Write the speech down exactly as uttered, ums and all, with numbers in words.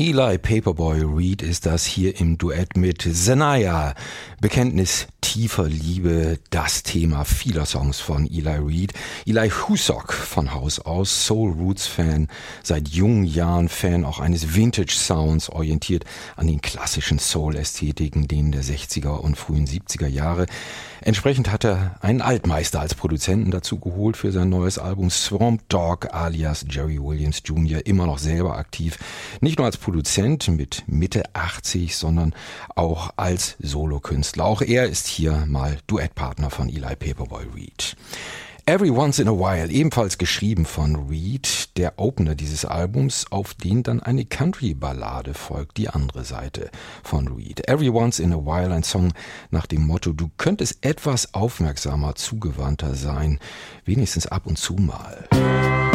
Eli Paperboy Reed ist das hier im Duett mit Sanaya. Bekenntnis tiefer Liebe, das Thema vieler Songs von Eli Reed. Eli Husock von Haus aus, Soul Roots Fan, seit jungen Jahren Fan auch eines Vintage Sounds, orientiert an den klassischen Soul-Ästhetiken, denen der sechziger und frühen siebziger Jahre. Entsprechend hat er einen Altmeister als Produzenten dazu geholt für sein neues Album Swamp Dogg alias Jerry Williams Junior, immer noch selber aktiv, nicht nur als Produzent mit Mitte achtzig, sondern auch als Solokünstler. Auch er ist hier mal Duettpartner von Eli Paperboy Reed. Every Once in a While, ebenfalls geschrieben von Reed, der Opener dieses Albums, auf den dann eine Country-Ballade folgt, die andere Seite von Reed. Every Once in a While, ein Song nach dem Motto, du könntest etwas aufmerksamer, zugewandter sein, wenigstens ab und zu mal.